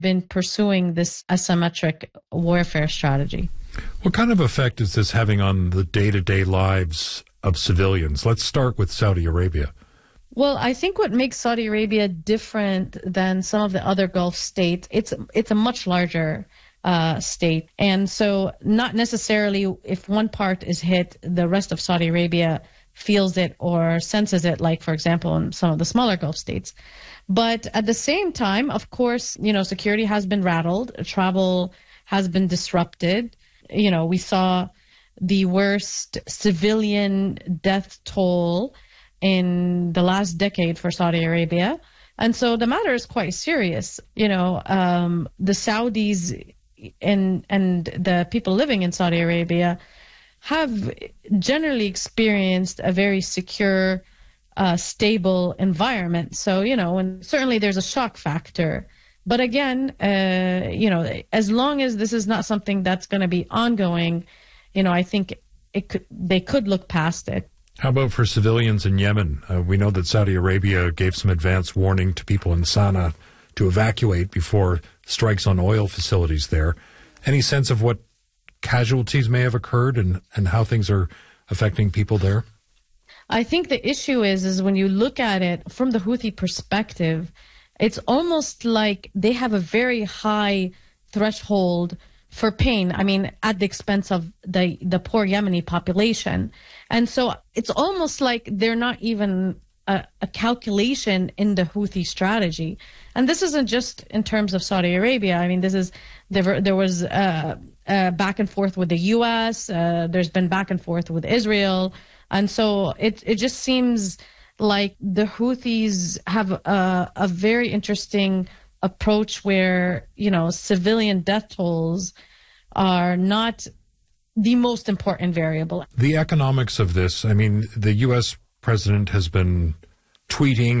been pursuing this asymmetric warfare strategy. What kind of effect is this having on the day-to-day lives of civilians? Let's start with Saudi Arabia. Well, I think what makes Saudi Arabia different than some of the other Gulf states, it's a much larger state. And so not necessarily if one part is hit, the rest of Saudi Arabia feels it or senses it, like, for example, in some of the smaller Gulf states. But at the same time, of course, security has been rattled, travel has been disrupted. We saw the worst civilian death toll in the last decade for Saudi Arabia. And so the matter is quite serious. The Saudis and the people living in Saudi Arabia have generally experienced a very secure, stable environment. So, and certainly there's a shock factor. But again, as long as this is not something that's going to be ongoing, I think they could look past it. How about for civilians in Yemen? We know that Saudi Arabia gave some advance warning to people in Sana'a to evacuate before strikes on oil facilities there. Any sense of what casualties may have occurred and how things are affecting people there? I think the issue is when you look at it from the Houthi perspective, it's almost like they have a very high threshold for pain. I mean, at the expense of the poor Yemeni population. And so it's almost like they're not even a calculation in the Houthi strategy. And this isn't just in terms of Saudi Arabia. I mean, there was back and forth with the U.S. There's been back and forth with Israel. And so it just seems like the Houthis have a very interesting approach where, civilian death tolls are not the most important variable. The economics of this, I mean, the U.S. president has been tweeting